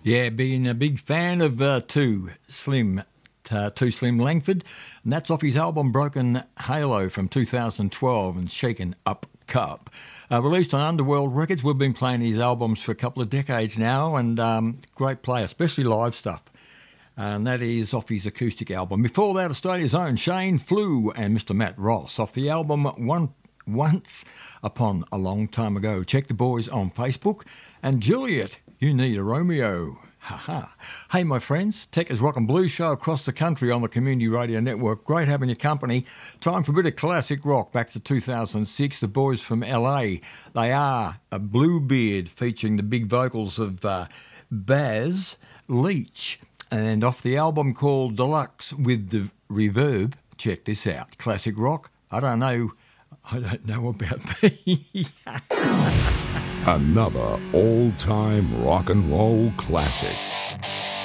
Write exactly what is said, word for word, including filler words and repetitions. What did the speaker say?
Yeah, being a big fan of uh, Two Slim, uh, Two Slim Langford, and that's off his album Broken Halo from two thousand twelve and Shaken Up Cup. Uh, released on Underworld Records, we've been playing his albums for a couple of decades now, and um, great play, especially live stuff. And that is off his acoustic album. Before that, Australia's own Shane Flew and Mister Matt Ross off the album One Once Upon a Long Time Ago. Check the boys on Facebook. And Juliet, You Need a Romeo. Ha ha. Hey, my friends, Tech is Rock and Blues show across the country on the Community Radio Network. Great having your company. Time for a bit of classic rock back to two thousand six. The boys from L A. They are a Bluebeard featuring the big vocals of uh, Baz Leach. And off the album called Deluxe with the Reverb, check this out. Classic rock. I don't know. I don't know about me. Another all-time rock and roll classic.